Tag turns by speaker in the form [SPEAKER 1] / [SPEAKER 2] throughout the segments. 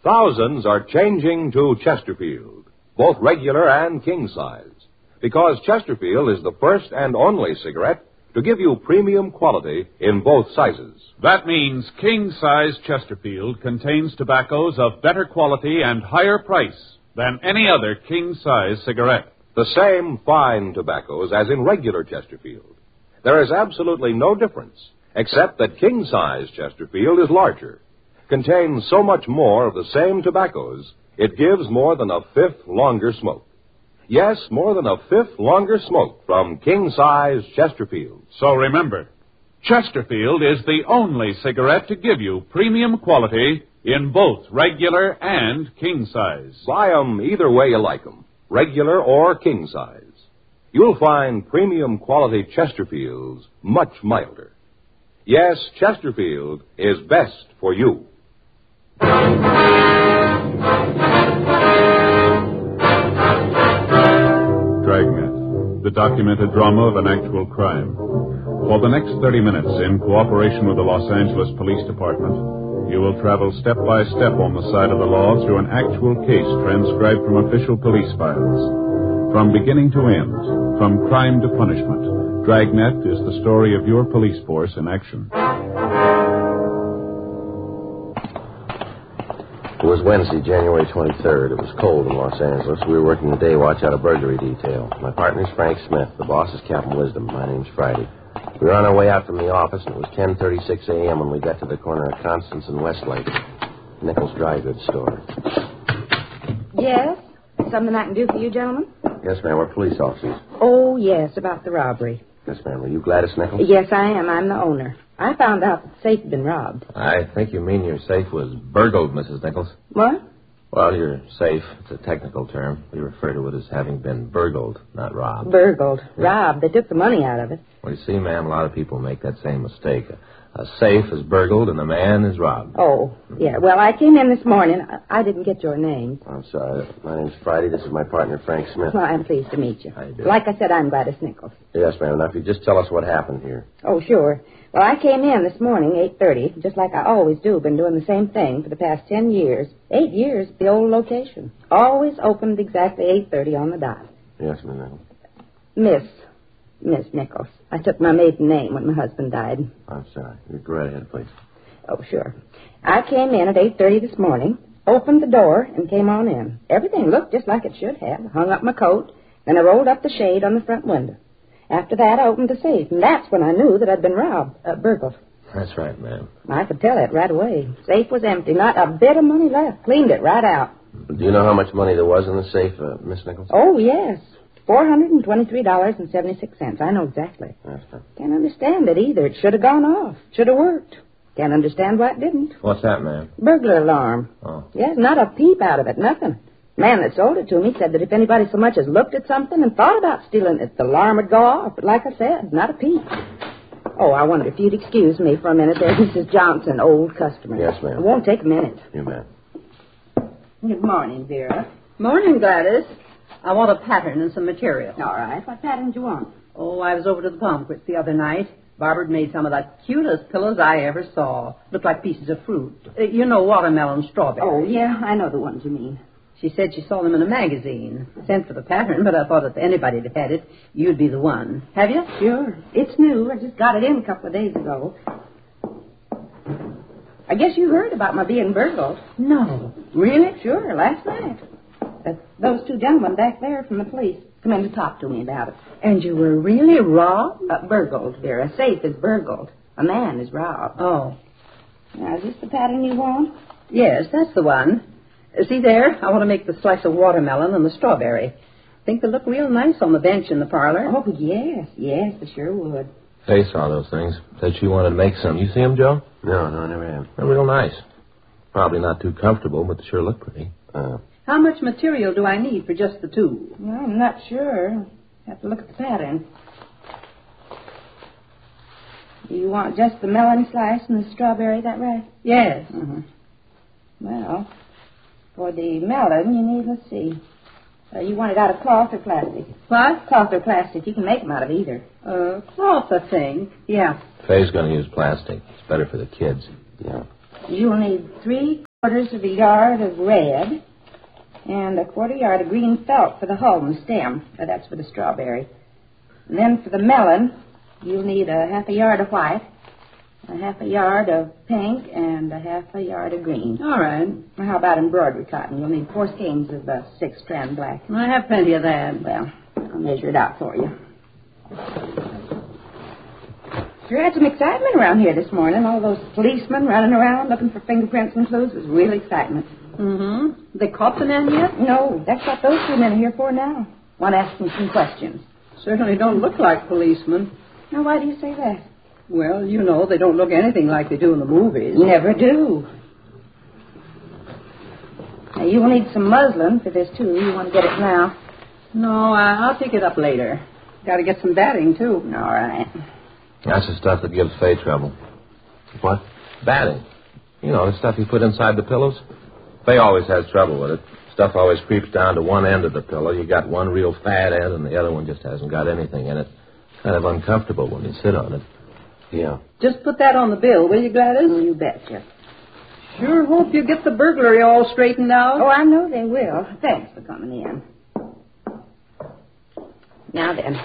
[SPEAKER 1] Thousands are changing to Chesterfield, both regular and king size, because Chesterfield is the first and only cigarette to give you premium quality in both sizes.
[SPEAKER 2] That means king-size Chesterfield contains tobaccos of better quality and higher price than any other king-size cigarette.
[SPEAKER 1] The same fine tobaccos as in regular Chesterfield. There is absolutely no difference, except that king-size Chesterfield is larger, contains so much more of the same tobaccos, it gives more than a fifth longer smoke. Yes, more than a fifth longer smoke from king-size Chesterfield.
[SPEAKER 2] So remember, Chesterfield is the only cigarette to give you premium quality in both regular and king size.
[SPEAKER 1] Buy 'em either way you like 'em, regular or king size. You'll find premium quality Chesterfields much milder. Yes, Chesterfield is best for you.
[SPEAKER 2] Dragnet, the documented drama of an actual crime. For the next 30 minutes, in cooperation with the Los Angeles Police Department, you will travel step by step on the side of the law through an actual case transcribed from official police files. From beginning to end, from crime to punishment, Dragnet is the story of your police force in action.
[SPEAKER 3] It was Wednesday, January 23rd. It was cold in Los Angeles. We were working the day watch out of burglary detail. My partner's Frank Smith. The boss is Captain Wisdom. My name's Friday. We were on our way out from the office, and it was 10:36 a.m. when we got to the corner of Constance and Westlake. Nichols Dry Goods Store.
[SPEAKER 4] Yes? Something I can do for you, gentlemen?
[SPEAKER 3] Yes, ma'am. We're police officers.
[SPEAKER 4] Oh, yes, about the robbery.
[SPEAKER 3] Yes, ma'am. Are you Gladys Nichols?
[SPEAKER 4] Yes, I am. I'm the owner. I found out that the safe had been robbed.
[SPEAKER 5] I think you mean your safe was burgled, Mrs. Nichols.
[SPEAKER 4] What?
[SPEAKER 5] Well, your safe, it's a technical term. We refer to it as having been burgled, not robbed.
[SPEAKER 4] Burgled. Robbed. They took the money out of it.
[SPEAKER 5] Well, you see, ma'am, a lot of people make that same mistake. A safe is burgled and a man is robbed.
[SPEAKER 4] Oh, yeah. Well, I came in this morning. I didn't get your name.
[SPEAKER 3] I'm sorry. My name's Friday. This is my partner, Frank Smith.
[SPEAKER 4] Well, I'm pleased to meet you.
[SPEAKER 3] How you doing?
[SPEAKER 4] Like I said, I'm Gladys Nichols.
[SPEAKER 3] Yes, ma'am. Now, if you just tell us what happened here.
[SPEAKER 4] Oh, sure. Well, I came in this morning, 8:30, just like I always do. Been doing the same thing for the past 10 years. 8 years at the old location. Always opened exactly 8:30 on the dot.
[SPEAKER 3] Yes, ma'am.
[SPEAKER 4] Miss Nichols. I took my maiden name when my husband died.
[SPEAKER 3] I'm sorry. You go right ahead, please.
[SPEAKER 4] Oh, sure. I came in at 8:30 this morning, opened the door, and came on in. Everything looked just like it should have. Hung up my coat, then I rolled up the shade on the front window. After that, I opened the safe, and that's when I knew that I'd been robbed, burgled.
[SPEAKER 5] That's right, ma'am.
[SPEAKER 4] I could tell it right away. Safe was empty, not a bit of money left. Cleaned it right out.
[SPEAKER 3] Do you know how much money there was in the safe, Miss Nichols?
[SPEAKER 4] Oh, yes. $423.76. I know exactly.
[SPEAKER 3] Yes, ma'am.
[SPEAKER 4] Can't understand it either. It should have gone off. Should have worked. Can't understand why it didn't.
[SPEAKER 5] What's that, ma'am?
[SPEAKER 4] Burglar alarm.
[SPEAKER 5] Oh.
[SPEAKER 4] Yes, not a peep out of it, nothing. Man that sold it to me said that if anybody so much as looked at something and thought about stealing it, the alarm would go off. But like I said, not a peep. Oh, I wonder if you'd excuse me for a minute. There's Mrs. Johnson, old customer.
[SPEAKER 3] Yes, ma'am.
[SPEAKER 4] It won't take a minute.
[SPEAKER 3] You, ma'am.
[SPEAKER 4] Good morning, Vera.
[SPEAKER 6] Morning, Gladys. I want a pattern and some material.
[SPEAKER 4] All right. What pattern do you want?
[SPEAKER 6] Oh, I was over to the Pomquits the other night. Barbara made some of the cutest pillows I ever saw. Looked like pieces of fruit. You know, watermelon, strawberry.
[SPEAKER 4] Oh, yeah, I know the ones you mean.
[SPEAKER 6] She said she saw them in a magazine. Sent for the pattern, but I thought if anybody had had it, you'd be the one. Have you?
[SPEAKER 4] Sure. It's new. I just got it in a couple of days ago. I guess you heard about my being burgled.
[SPEAKER 6] No. Really?
[SPEAKER 4] Sure, last night. Those two gentlemen back there from the police come in to talk to me about it.
[SPEAKER 6] And you were really robbed?
[SPEAKER 4] Burgled, Vera. A safe is burgled. A man is robbed.
[SPEAKER 6] Oh.
[SPEAKER 4] Now, is this the pattern you want?
[SPEAKER 6] Yes, that's the one. See there? I want to make the slice of watermelon and the strawberry. Think they look real nice on the bench in the parlor.
[SPEAKER 4] Oh, yes, they sure would.
[SPEAKER 5] They saw those things. Said she wanted to make some. You see them, Joe?
[SPEAKER 3] No, I never have.
[SPEAKER 5] They're real nice. Probably not too comfortable, but they sure look pretty.
[SPEAKER 6] How much material do I need for just the two?
[SPEAKER 4] Well, I'm not sure. Have to look at the pattern. You want just the melon slice and the strawberry, is that right?
[SPEAKER 6] Yes.
[SPEAKER 4] Mm-hmm. Well, for the melon, you need, let's see. You want it out of cloth or plastic?
[SPEAKER 6] What?
[SPEAKER 4] Cloth or plastic. You can make them out of either.
[SPEAKER 6] Cloth, I think. Yeah.
[SPEAKER 5] Faye's going to use plastic. It's better for the kids.
[SPEAKER 3] Yeah.
[SPEAKER 4] You'll need 3 quarters of a yard of red, and a quarter yard of green felt for the hull and stem. That's for the strawberry. And then for the melon, you'll need a half a yard of white, a half a yard of pink, and a half a yard of green.
[SPEAKER 6] All right.
[SPEAKER 4] Now, how about embroidery cotton? You'll need 4 skeins of 6-strand black.
[SPEAKER 6] I have plenty of that.
[SPEAKER 4] Well, I'll measure it out for you. Sure had some excitement around here this morning. All those policemen running around looking for fingerprints and clues. It was real excitement.
[SPEAKER 6] Mm-hmm. They caught the man yet?
[SPEAKER 4] No, that's what those 2 men are here for now. One asking some questions.
[SPEAKER 6] Certainly don't look like policemen.
[SPEAKER 4] Now, why do you say that?
[SPEAKER 6] Well, you know, they don't look anything like they do in the movies.
[SPEAKER 4] Never do. Now, you will need some muslin for this, too. You want to get it now?
[SPEAKER 6] No, I'll pick it up later. Got to get some batting, too.
[SPEAKER 4] All right.
[SPEAKER 5] That's the stuff that gives Faye trouble.
[SPEAKER 3] What?
[SPEAKER 5] Batting. You know, the stuff you put inside the pillows. Faye always has trouble with it. Stuff always creeps down to one end of the pillow. You got one real fat end, and the other one just hasn't got anything in it. Kind of uncomfortable when you sit on it.
[SPEAKER 3] Yeah.
[SPEAKER 6] Just put that on the bill, will you, Gladys?
[SPEAKER 4] You betcha.
[SPEAKER 6] Sure hope you get the burglary all straightened out.
[SPEAKER 4] Oh, I know they will. Thanks for coming in. Now then,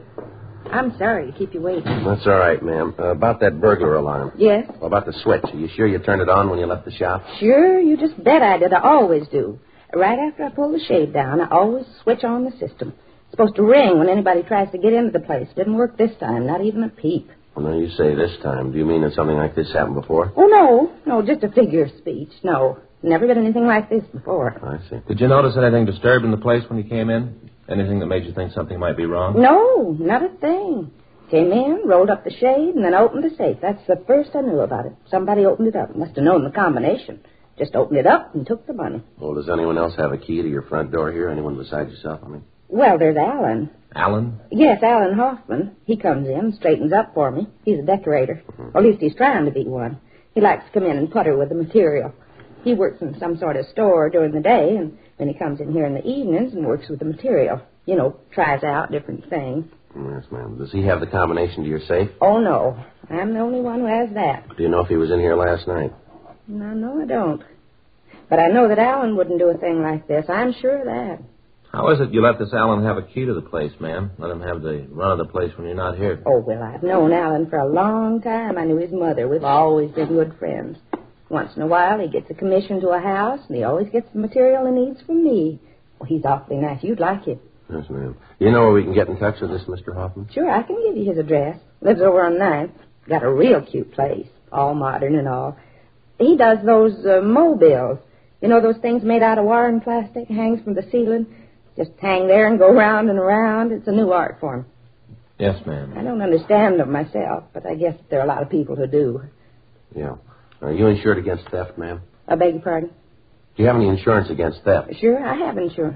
[SPEAKER 4] I'm sorry to keep you waiting.
[SPEAKER 3] That's all right, ma'am. About that burglar alarm.
[SPEAKER 4] Yes?
[SPEAKER 3] Well, about the switch. Are you sure you turned it on when you left the shop?
[SPEAKER 4] Sure, you just bet I did. I always do. Right after I pull the shade down, I always switch on the system. It's supposed to ring when anybody tries to get into the place. Didn't work this time, not even a peep.
[SPEAKER 3] Well, now you say this time. Do you mean that something like this happened before?
[SPEAKER 4] Oh, no, just a figure of speech. No, never been anything like this before.
[SPEAKER 3] I see.
[SPEAKER 5] Did you notice anything disturbed in the place when you came in? Anything that made you think something might be wrong?
[SPEAKER 4] No, not a thing. Came in, rolled up the shade, and then opened the safe. That's the first I knew about it. Somebody opened it up. Must have known the combination. Just opened it up and took the money.
[SPEAKER 3] Well, does anyone else have a key to your front door here? Anyone besides yourself, I mean?
[SPEAKER 4] Well, there's Alan.
[SPEAKER 5] Alan?
[SPEAKER 4] Yes, Alan Hoffman. He comes in, straightens up for me. He's a decorator. Or at least he's trying to be one. He likes to come in and putter with the material. He works in some sort of store during the day, and then he comes in here in the evenings and works with the material. You know, tries out different things.
[SPEAKER 3] Yes, ma'am. Does he have the combination to your safe?
[SPEAKER 4] Oh, no. I'm the only one who has that.
[SPEAKER 3] Do you know if he was in here last night?
[SPEAKER 4] No, I don't. But I know that Alan wouldn't do a thing like this. I'm sure of that.
[SPEAKER 5] How is it you let this Alan have a key to the place, ma'am? Let him have the run of the place when you're not here?
[SPEAKER 4] Oh, well, I've known Alan for a long time. I knew his mother. We've always been good friends. Once in a while, he gets a commission to a house, and he always gets the material he needs from me. Well, he's awfully nice. You'd like him.
[SPEAKER 3] Yes, ma'am. You know where we can get in touch with this Mr. Hoffman?
[SPEAKER 4] Sure, I can give you his address. Lives over on 9th. Got a real cute place. All modern and all. He does those mobiles. You know those things made out of wire and plastic, hangs from the ceiling? Just hang there and go round and around. It's a new art form.
[SPEAKER 5] Yes, ma'am.
[SPEAKER 4] I don't understand them myself, but I guess there are a lot of people who do.
[SPEAKER 3] Yeah. Are you insured against theft, ma'am?
[SPEAKER 4] I beg your pardon?
[SPEAKER 3] Do you have any insurance against theft?
[SPEAKER 4] Sure, I have insurance.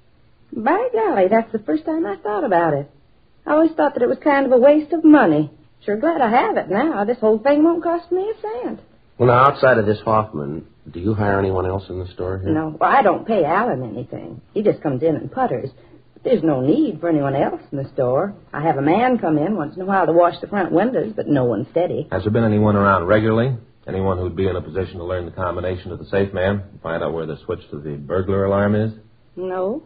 [SPEAKER 4] By golly, that's the first time I thought about it. I always thought that it was kind of a waste of money. Sure glad I have it now. This whole thing won't cost me a cent.
[SPEAKER 3] Well, now, outside of this Hoffman, do you hire anyone else in the store here?
[SPEAKER 4] No, well, I don't pay Alan anything. He just comes in and putters. But there's no need for anyone else in the store. I have a man come in once in a while to wash the front windows, but no one steady.
[SPEAKER 5] Has there been anyone around regularly? Anyone who'd be in a position to learn the combination of the safe, ma'am? Find out where the switch to the burglar alarm is?
[SPEAKER 4] No,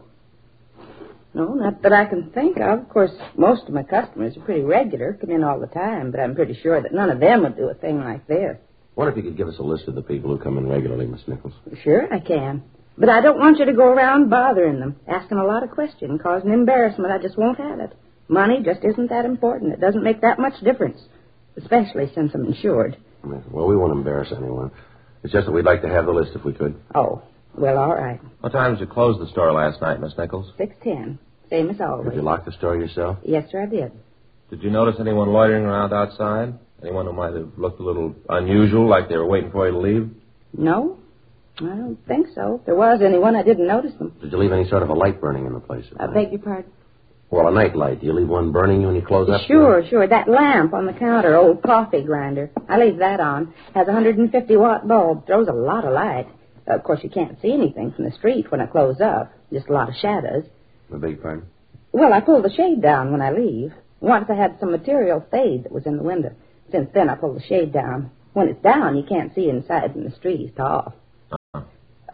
[SPEAKER 4] not that I can think of. Of course, most of my customers are pretty regular, come in all the time, but I'm pretty sure that none of them would do a thing like this.
[SPEAKER 3] I wonder if you could give us a list of the people who come in regularly, Miss Nichols.
[SPEAKER 4] Sure, I can. But I don't want you to go around bothering them, asking a lot of questions, causing embarrassment. I just won't have it. Money just isn't that important. It doesn't make that much difference, especially since I'm insured.
[SPEAKER 3] Well, we won't embarrass anyone. It's just that we'd like to have the list if we could.
[SPEAKER 4] Oh, well, all right.
[SPEAKER 5] What time did you close the store last night, Miss Nichols?
[SPEAKER 4] 6:10, same as always.
[SPEAKER 3] Did you lock the store yourself?
[SPEAKER 4] Yes, sir, I did.
[SPEAKER 5] Did you notice anyone loitering around outside? Anyone who might have looked a little unusual, like they were waiting for you to leave?
[SPEAKER 4] No, I don't think so. If there was anyone, I didn't notice them.
[SPEAKER 3] Did you leave any sort of a light burning in the place?
[SPEAKER 4] I beg your pardon?
[SPEAKER 3] Well, a night light. Do you leave one burning when you close up?
[SPEAKER 4] Sure. That lamp on the counter, old coffee grinder. I leave that on. Has a 150-watt bulb. Throws a lot of light. Of course, you can't see anything from the street when I close up. Just a lot of shadows.
[SPEAKER 3] I beg your pardon?
[SPEAKER 4] Well, I pull the shade down when I leave. Once I had some material fade that was in the window. Since then, I pull the shade down. When it's down, you can't see inside in the street at all.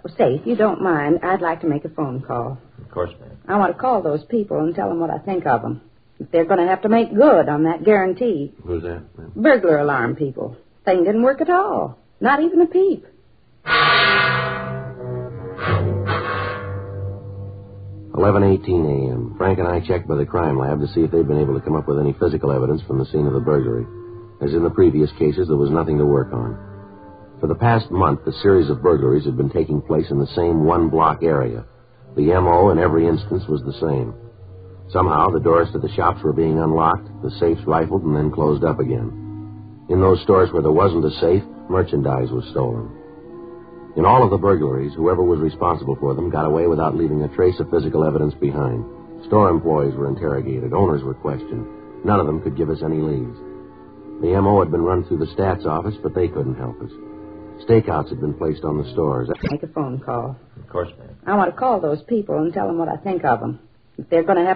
[SPEAKER 4] Say, if you don't mind, I'd like to make a phone call.
[SPEAKER 5] Of course, ma'am.
[SPEAKER 4] I want to call those people and tell them what I think of them. If they're going to have to make good on that guarantee.
[SPEAKER 3] Who's that, ma'am?
[SPEAKER 4] Burglar alarm people. Thing didn't work at all. Not even a peep.
[SPEAKER 3] 11:18 a.m. Frank and I checked by the crime lab to see if they'd been able to come up with any physical evidence from the scene of the burglary. As in the previous cases, there was nothing to work on. For the past month, a series of burglaries had been taking place in the same one-block area. The M.O. in every instance was the same. Somehow, the doors to the shops were being unlocked, the safes rifled, and then closed up again. In those stores where there wasn't a safe, merchandise was stolen. In all of the burglaries, whoever was responsible for them got away without leaving a trace of physical evidence behind. Store employees were interrogated. Owners were questioned. None of them could give us any leads. The M.O. had been run through the stats office, but they couldn't help us. Stakeouts had been placed on the stores.
[SPEAKER 4] Make a phone call.
[SPEAKER 5] Of course, ma'am.
[SPEAKER 4] I want to call those people and tell them what I think of them. If they're going to have